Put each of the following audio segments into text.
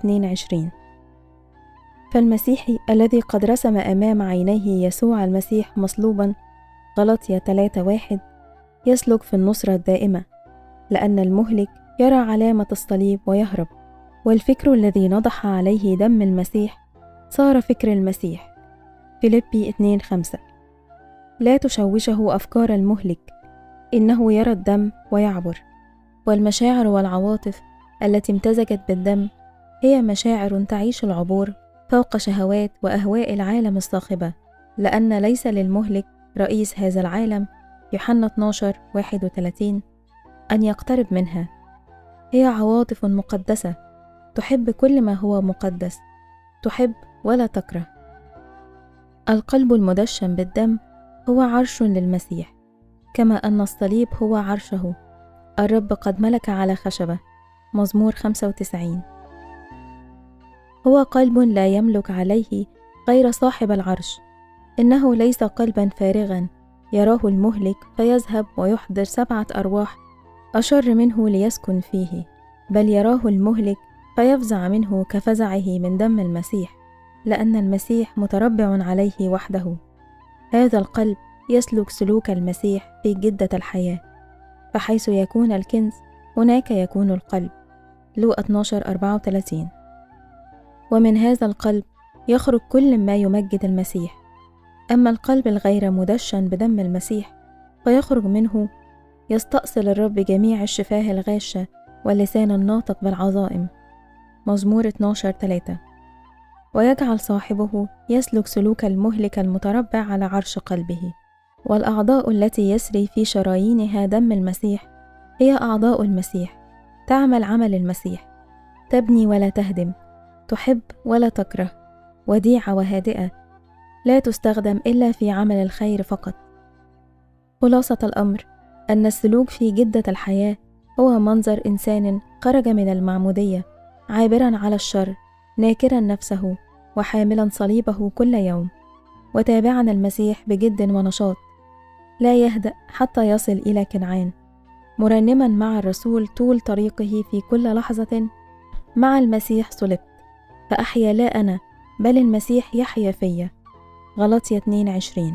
22. فالمسيحي الذي قد رسم أمام عينيه يسوع المسيح مصلوبا، غلطية 3:1، يسلك في النصرة الدائمة، لأن المهلك يرى علامة الصليب ويهرب، والفكر الذي نضح عليه دم المسيح صار فكر المسيح. فيليبي 2:5. لا تشوشه أفكار المهلك، إنه يرى الدم ويعبر. والمشاعر والعواطف التي امتزجت بالدم هي مشاعر تعيش العبور فوق شهوات وأهواء العالم الصاخبة، لأن ليس للمهلك رئيس هذا العالم، يوحنا 12:31، أن يقترب منها. هي عواطف مقدسة تحب كل ما هو مقدس، تحب ولا تكره. القلب المدشن بالدم هو عرش للمسيح، كما أن الصليب هو عرشه. الرب قد ملك على خشبة، مزمور 95. هو قلب لا يملك عليه غير صاحب العرش. إنه ليس قلبا فارغا يراه المهلك فيذهب ويحضر 7 أرواح أشر منه ليسكن فيه، بل يراه المهلك فيفزع منه كفزعه من دم المسيح، لأن المسيح متربع عليه وحده. هذا القلب يسلك سلوك المسيح في جدة الحياة، فحيث يكون الكنز هناك يكون القلب، لوقا 12:34. ومن هذا القلب يخرج كل ما يمجد المسيح. أما القلب الغير مدشن بدم المسيح فيخرج منه يستأصل الرب جميع الشفاه الغاشة واللسان الناطق بالعظائم، مزمور 12:3. ويجعل صاحبه يسلك سلوك المهلك المتربع على عرش قلبه. والأعضاء التي يسري في شرايينها دم المسيح هي أعضاء المسيح، تعمل عمل المسيح، تبني ولا تهدم، تحب ولا تكره، وديعة وهادئة، لا تستخدم إلا في عمل الخير فقط. خلاصة الأمر أن السلوك في جدة الحياة هو منظر إنسان خرج من المعمودية عابرا على الشر، ناكرا نفسه وحاملا صليبه كل يوم، وتابعا المسيح بجد ونشاط، لا يهدأ حتى يصل إلى كنعان، مرنما مع الرسول طول طريقه في كل لحظة: مع المسيح صلبت، فأحيا لا أنا بل المسيح يحيا فيا، غلطية 2:20.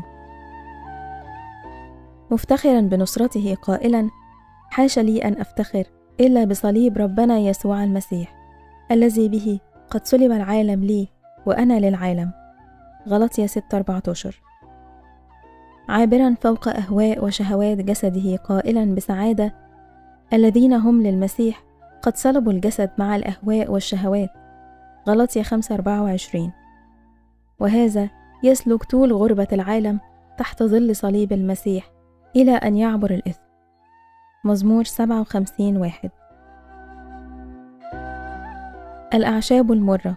مفتخرا بنصرته قائلا: حاش لي أن أفتخر إلا بصليب ربنا يسوع المسيح، الذي به قد صلب العالم لي وأنا للعالم، غلطية 6:14. عابرا فوق أهواء وشهوات جسده قائلا بسعادة: الذين هم للمسيح قد صلبوا الجسد مع الأهواء والشهوات، غلطية 5:24. وهذا يسلك طول غربة العالم تحت ظل صليب المسيح إلى أن يعبر الإثم، مزمور 57:1. الأعشاب المرة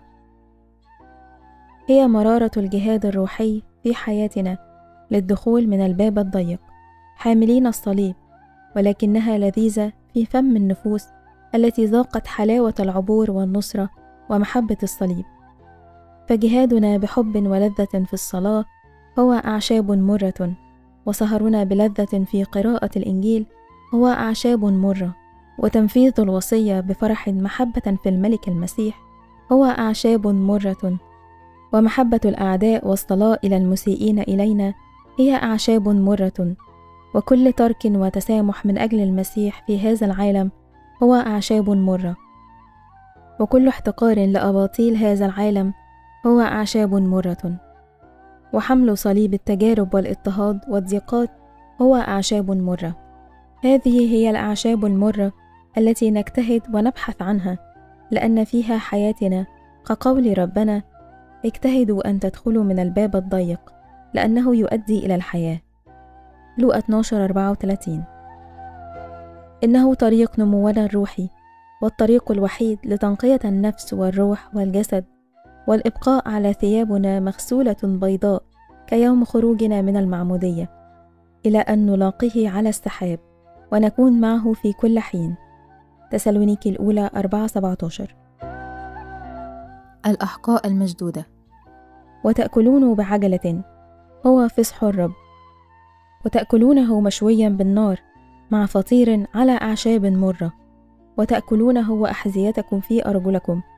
هي مرارة الجهاد الروحي في حياتنا للدخول من الباب الضيق حاملين الصليب، ولكنها لذيذة في فم النفوس التي ذاقت حلاوة العبور والنصرة ومحبة الصليب. فجهادنا بحب ولذة في الصلاة هو أعشاب مرة، وسهرنا بلذة في قراءة الإنجيل هو أعشاب مرة، وتنفيذ الوصية بفرح محبة في الملك المسيح هو أعشاب مرة، ومحبة الأعداء والصلاة إلى المسيئين إلينا هي أعشاب مرة، وكل ترك وتسامح من أجل المسيح في هذا العالم هو أعشاب مرة، وكل احتقار لأباطيل هذا العالم هو أعشاب مرة، وحمل صليب التجارب والاضطهاد والضيقات هو أعشاب مرة. هذه هي الأعشاب المرة التي نجتهد ونبحث عنها، لأن فيها حياتنا، كقول ربنا: اجتهدوا أن تدخلوا من الباب الضيق لأنه يؤدي إلى الحياة، لوقا 12:34. إنه طريق نمونا الروحي، والطريق الوحيد لتنقية النفس والروح والجسد، والإبقاء على ثيابنا مغسولة بيضاء كيوم خروجنا من المعمودية، إلى أن نلاقيه على السحاب ونكون معه في كل حين، تسالونيكي الأولى 4:17. الأحقاء المشدودة. وتأكلونه بعجلة هو فصح الرب، وتأكلونه مشويا بالنار مع فطير على أعشاب مرة، وتأكلونه وأحذيتكم في أرجلكم